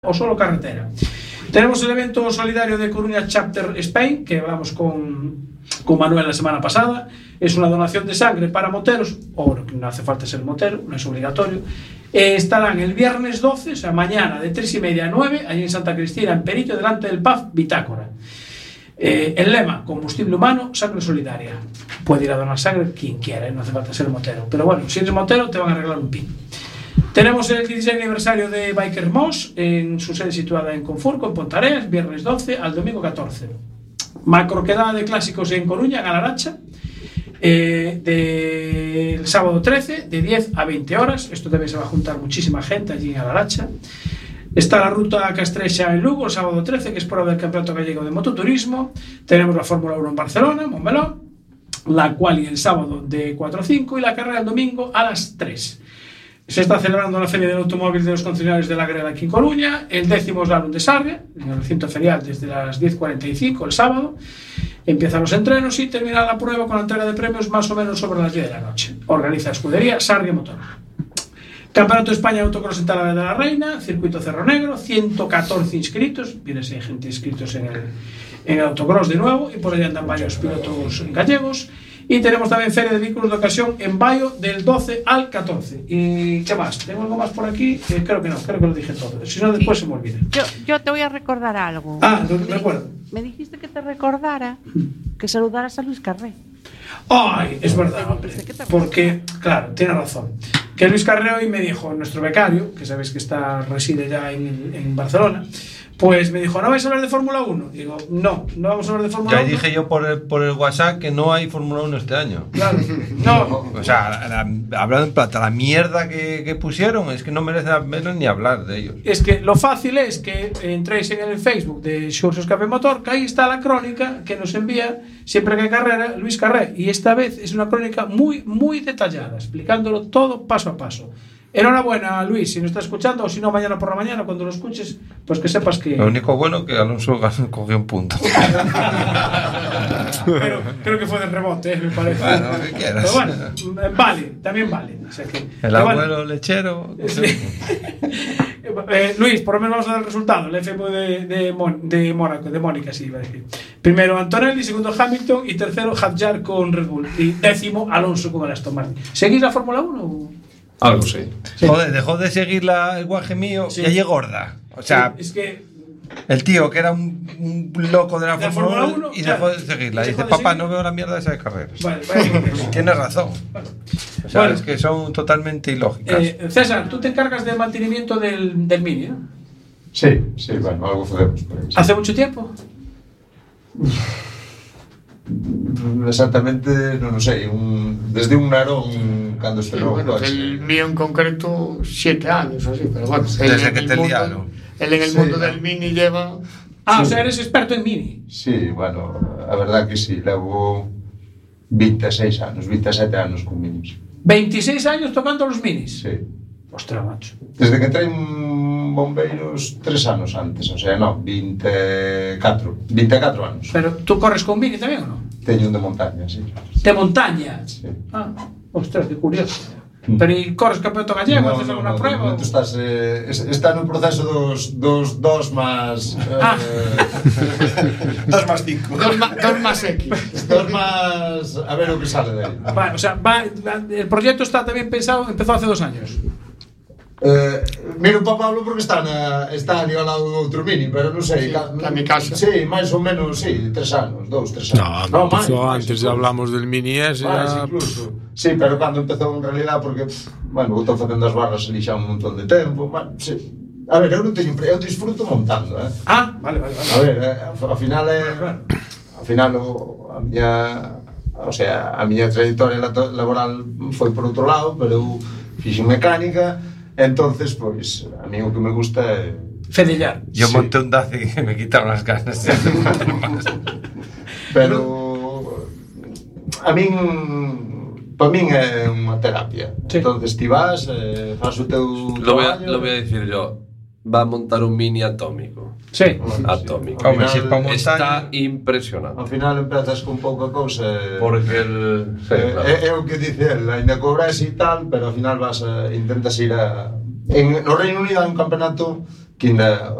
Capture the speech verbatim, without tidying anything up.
o solo carretera. Tenemos el evento solidario de Coruña Chapter Spain, que hablamos con, con Manuel la semana pasada. Es una donación de sangre para moteros, o no hace falta ser motero, no es obligatorio. Eh, estarán el viernes doce, o sea, mañana, de tres y media a nueve, allí en Santa Cristina, en Perillo, delante del P A F Bitácora. Eh, el lema, combustible humano, sangre solidaria. Puede ir a donar sangre quien quiera, ¿eh? No hace falta ser motero. Pero bueno, si eres motero, te van a regalar un pin. Tenemos el dieciséis aniversario de Biker Moss en su sede situada en Conforco, en Pontareas, viernes doce al domingo catorce. Macroquedada de clásicos en Coruña, en Alaracha, eh, del sábado trece, de diez a veinte horas. Esto debe se va a juntar muchísima gente allí en Alaracha. Está la ruta Castrexa en Lugo, el sábado trece, que es prueba del Campeonato Gallego de Mototurismo. Tenemos la Fórmula uno en Barcelona, Montmeló, la quali el sábado de cuatro a cinco y la carrera el domingo a las tres. Se está celebrando la Feria del Automóvil de los concesionarios de la Greda aquí en Coruña, el décimo Slalom de Sarria, en el recinto ferial desde las diez cuarenta y cinco el sábado. Empiezan los entrenos y termina la prueba con la entrega de premios más o menos sobre las diez de la noche. Organiza Escudería Sarria Motor. Campeonato de España de Autocross en Talavera de la Reina, Circuito Cerro Negro, ciento catorce inscritos, viene si hay gente inscritos en el, en el autocross de nuevo, y por ahí andan varios pilotos gallegos. Y tenemos también Feria de Vehículos de Ocasión en Baio del doce al catorce. ¿Y qué más? ¿Tengo algo más por aquí? Eh, creo que no, creo que lo dije todo. Si no, después sí. Se me olvida. Yo, yo te voy a recordar algo. Ah, lo recuerdo. Me dijiste que te recordara que saludaras a Luis Carré. Ay, es verdad, hombre. Porque, claro, tiene razón. Que Luis Carré hoy me dijo, nuestro becario, que sabéis que está reside ya en, en Barcelona, pues me dijo, ¿no vais a hablar de Fórmula uno? Digo, no, no vamos a hablar de Fórmula uno. Ya dije yo por el, por el WhatsApp que no hay Fórmula uno este año. Claro, no. O sea, la, la, hablando en plata, la mierda que, que pusieron es que no merece la pena ni hablar de ellos. Es que lo fácil es que entréis en el Facebook de Xurxo Escape Motor, que ahí está la crónica que nos envía siempre que hay carrera Luis Carré. Y esta vez es una crónica muy, muy detallada, explicándolo todo paso a paso. Enhorabuena, Luis, si nos está escuchando, o si no, mañana por la mañana, cuando lo escuches, pues que sepas que... Lo único bueno que Alonso cogió un punto. Pero creo que fue de rebote, ¿eh? Me parece. Bueno, lo que quieras. Pero bueno, vale, también vale. O sea que, el que abuelo vale. Lechero... Sí. eh, Luis, por lo menos vamos a dar el resultado. El F M de, de, Mon, de, Mónaco, de Mónica, sí, iba a decir. Primero Antonelli, segundo Hamilton y tercero Hadjar con Red Bull. Y décimo Alonso con el Aston Martin. ¿Seguís la Fórmula uno? Algo sí. Sí. Joder, dejó de seguir la, el guaje mío sí. Y allí gorda. O sea, sí, es que el tío que era un, un loco de la, de Fórmula uno y claro, dejó de seguirla. Dice, papá, seguir? No veo la mierda esa de carreras. Vale, vale. Tienes razón. Bueno. O sea, Bueno. es que son totalmente ilógicas. Eh, César, tú te encargas del mantenimiento del, del Mini, ¿no? Sí, sí, bueno, algo facemos por aí. Sí. ¿Hace mucho tiempo? Exactamente, non o sei, un, desde un narón cando se sí, non bueno, coche. el mío en concreto siete años así, pero bueno, desde que te mundo, liaron. Él en el sí, mundo ¿no? del Mini lleva. Ah, sí. O sea, eres experto en Mini. Sí, bueno, a verdad que sí, levo veintiséis anos, veintisiete anos con minis. veintiséis años tocando los Minis. Sí. Ostras, macho. Desde que entrei en bombeiros tres anos antes, o sea, no, veinticuatro anos. Pero tú corres con Mini tamén, ou non? Teño un de montaña, sí. De montaña. Sí. Ah, ostras, que curioso. Pero e corres campeonato gallego, No, haces no, alguna no, prueba? De momento estás, eh, está no proceso dos, dos, dos más... Ah. Eh, dos más cinco. Dos, ma, dos más X. Dos más... A ver o que sale de ahí. Vale, o sea, va, el proyecto está también pensado, empezó hace dos años. Eh, miro para Pablo porque está na, está ali ao lado do outro Mini, pero non sei, Sí, ca, na mi casa. Sí, máis ou menos, sí, tres anos, dous, tres anos. No, no, máis, empezó máis, antes, incluso. ya hablamos del Mini S. Máis, Ya... incluso. Sí, pero cando empezou en realidad, porque, bueno, estou facendo as barras ali xa un montón de tempo, bueno, sí. A ver, eu non teño, eu disfruto montando, eh. Ah, vale, vale, vale. A ver, eh, ao final é, ao final o, a miña, o sea, a miña trayectoria laboral foi por outro lado, pero eu fixen mecánica. Entonces, pois, a mí o que me gusta é... Fedellar. Yo sí. monté un Daci y me quitaron las ganas de hacer más. Pero... A min... Para min é unha terapia. Sí. Entonces, ti vas, eh, faz o teu Lo voy, a, traballo, lo voy a decir yo. Va a montar un Mini atómico. Sí. Bueno, Atómico. sí. Ao Hombre, si es pa final, montar- Está ao impresionante. final empezas con pouca cousa. eh, Porque el. Sí, eh, claro. é, é o que dice el, ainda cobras e tal, pero ao final vas a, intentas ir a... En, no Reino Unido hai un campeonato que ainda